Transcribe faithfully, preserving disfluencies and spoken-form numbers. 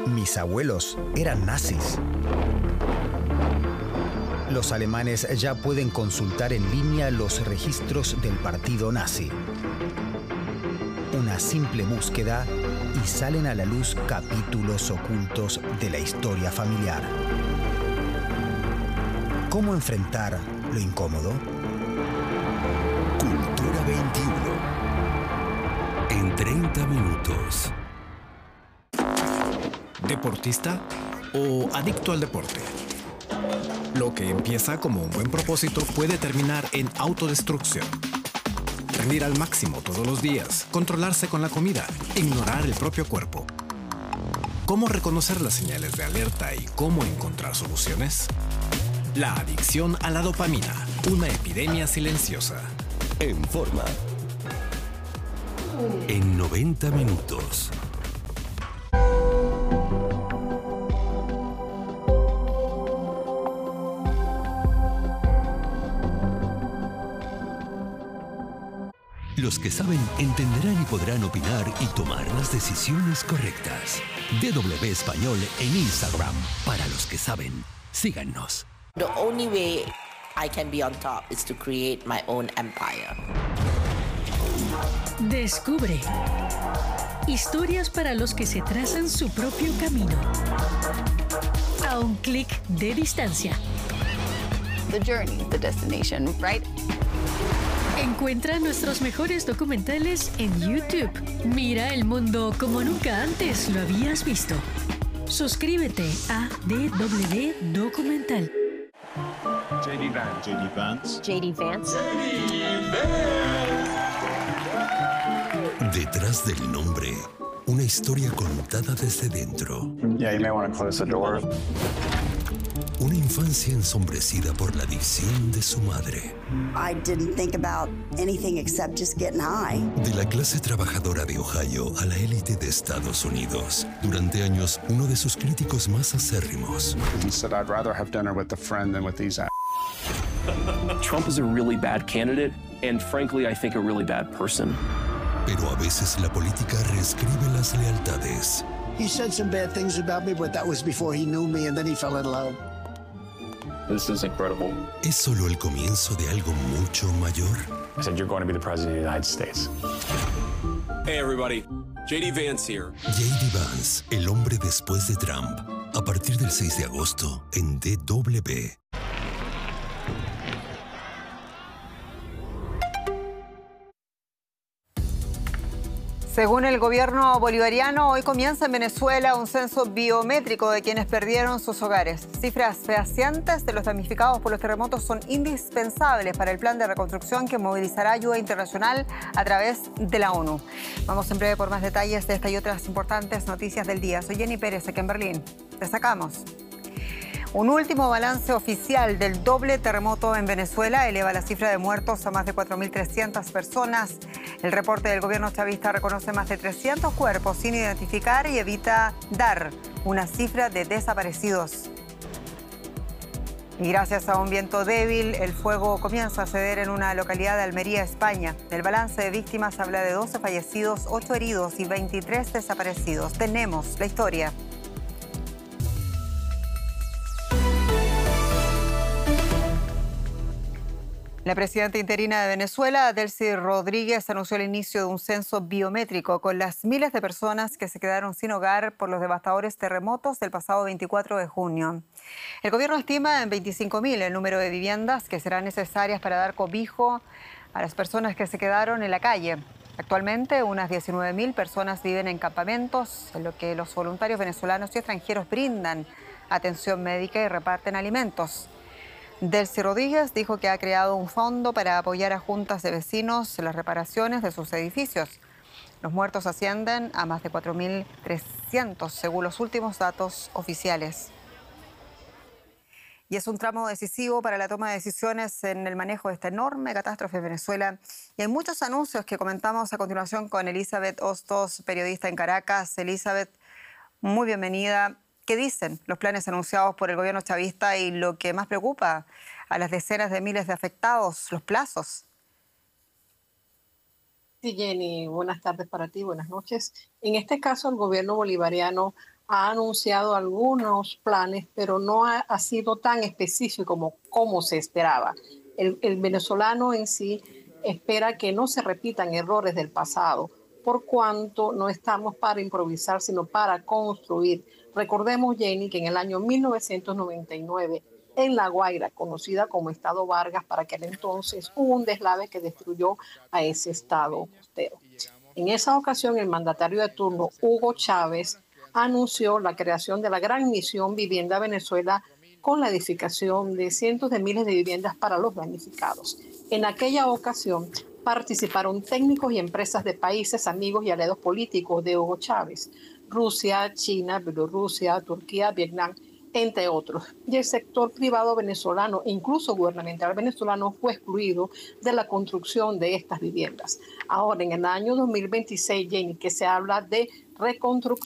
Mis abuelos eran nazis. Los alemanes ya pueden consultar en línea los registros del partido nazi. Una simple búsqueda y salen a la luz capítulos ocultos de la historia familiar. ¿Cómo enfrentar lo incómodo? Cultura veintiuno. En treinta minutos. ¿Deportista o adicto al deporte? Lo que empieza como un buen propósito puede terminar en autodestrucción. Rendir al máximo todos los días, controlarse con la comida, ignorar el propio cuerpo. ¿Cómo reconocer las señales de alerta y cómo encontrar soluciones? La adicción a la dopamina, una epidemia silenciosa. En forma. En noventa minutos. Los que saben entenderán y podrán opinar y tomar las decisiones correctas. D W Español en Instagram. Para los que saben, síganos. The only way I can be on top is to create my own empire. Descubre historias para los que se trazan su propio camino. A un clic de distancia. The journey, the destination, right? Encuentra nuestros mejores documentales en YouTube. Mira el mundo como nunca antes lo habías visto. Suscríbete a D W Documental. J D Vance. J D Vance. J D Vance. Detrás del nombre, una historia contada desde dentro. Yeah, you may want to close the door. Una infancia ensombrecida por la adicción de su madre. I didn't think about anything except just getting high. De la clase trabajadora de Ohio a la élite de Estados Unidos. Durante años, uno de sus críticos más acérrimos. He said, I'd rather have dinner with a friend than with these a**. Trump is a really bad candidate, and frankly, I think a really bad person. Pero a veces la política reescribe las lealtades. He said some bad things about me, but that was before he knew me, and then he fell in love. This is incredible. ¿Es solo el comienzo de algo mucho mayor? I said, you're going to be the president of the United States. Hey, everybody. J D Vance here. J D Vance, el hombre después de Trump. A partir del seis de agosto en D W. Según el gobierno bolivariano, hoy comienza en Venezuela un censo biométrico de quienes perdieron sus hogares. Cifras fehacientes de los damnificados por los terremotos son indispensables para el plan de reconstrucción que movilizará ayuda internacional a través de la ONU. Vamos en breve por más detalles de esta y otras importantes noticias del día. Soy Jenny Pérez, aquí en Berlín. Destacamos. Un último balance oficial del doble terremoto en Venezuela eleva la cifra de muertos a más de cuatro mil trescientas personas. El reporte del gobierno chavista reconoce más de trescientos cuerpos sin identificar y evita dar una cifra de desaparecidos. Y gracias a un viento débil, el fuego comienza a ceder en una localidad de Almería, España. El balance de víctimas habla de doce fallecidos, ocho heridos y veintitrés desaparecidos. Tenemos la historia. La presidenta interina de Venezuela, Delcy Rodríguez, anunció el inicio de un censo biométrico con las miles de personas que se quedaron sin hogar por los devastadores terremotos del pasado veinticuatro de junio. El gobierno estima en veinticinco mil el número de viviendas que serán necesarias para dar cobijo a las personas que se quedaron en la calle. Actualmente, unas diecinueve mil personas viven en campamentos, en lo que los voluntarios venezolanos y extranjeros brindan atención médica y reparten alimentos. Delcy Rodríguez dijo que ha creado un fondo para apoyar a juntas de vecinos en las reparaciones de sus edificios. Los muertos ascienden a más de cuatro mil trescientos, según los últimos datos oficiales. Y es un tramo decisivo para la toma de decisiones en el manejo de esta enorme catástrofe en Venezuela. Y hay muchos anuncios que comentamos a continuación con Elizabeth Hostos, periodista en Caracas. Elizabeth, muy bienvenida. ¿Qué dicen los planes anunciados por el gobierno chavista y lo que más preocupa a las decenas de miles de afectados, los plazos? Sí, Jenny, buenas tardes para ti, buenas noches. En este caso, el gobierno bolivariano ha anunciado algunos planes, pero no ha, ha sido tan específico como, como se esperaba. El, el venezolano en sí espera que no se repitan errores del pasado, por cuanto no estamos para improvisar, sino para construir. Recordemos, Jenny, que en el año mil novecientos noventa y nueve, en La Guaira, conocida como Estado Vargas, para aquel entonces hubo un deslave que destruyó a ese estado costero. En esa ocasión, el mandatario de turno, Hugo Chávez, anunció la creación de la gran misión Vivienda Venezuela con la edificación de cientos de miles de viviendas para los damnificados. En aquella ocasión participaron técnicos y empresas de países amigos y aliados políticos de Hugo Chávez, Rusia, China, Bielorrusia, Turquía, Vietnam, entre otros. Y el sector privado venezolano, incluso gubernamental venezolano, fue excluido de la construcción de estas viviendas. Ahora, en el año dos mil veintiséis, Jenny, que se habla de reconstrucción